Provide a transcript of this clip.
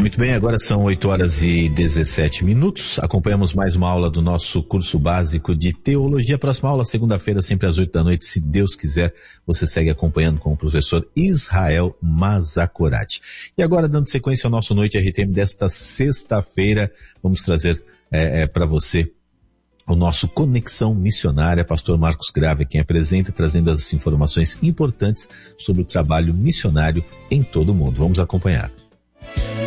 Muito bem, agora são 8h17. Acompanhamos mais uma aula do nosso curso básico de teologia. Próxima aula, segunda-feira, sempre às 8 da noite. Se Deus quiser, você segue acompanhando com o professor Israel Mazakorati. E agora, dando sequência ao nosso Noite RTM desta sexta-feira, vamos trazer para você o nosso Conexão Missionária. Pastor Marcos Grave quem apresenta, trazendo as informações importantes sobre o trabalho missionário em todo o mundo. Vamos acompanhar.